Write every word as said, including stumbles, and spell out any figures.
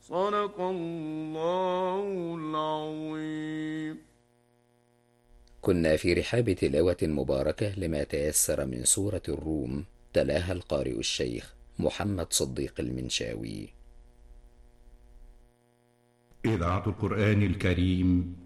صدق الله العظيم. كنا في رحاب تلاوة مباركة لما تيسر من سورة الروم، تلاها القارئ الشيخ محمد صديق المنشاوي. إذاعة القرآن الكريم